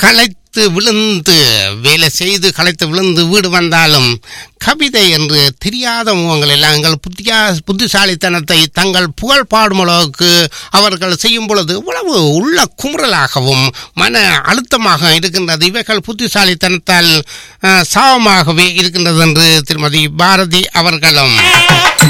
களைத்து விழுந்து வேலை செய்து களைத்து விழுந்து வீடு வந்தாலும் கவிதை என்று தெரியாத முகங்கள் எல்லாம் எங்கள் புத்திசாலித்தனத்தை தங்கள் புகழ் பாடும் அளவுக்கு அவர்கள் செய்யும் பொழுது இவ்வளவு உள்ள குமுறலாகவும் மன அழுத்தமாக இருக்கின்றது. இவைகள் புத்திசாலித்தனத்தால் சாபமாகவே இருக்கின்றது என்று திருமதி பாரதி அவர்களும்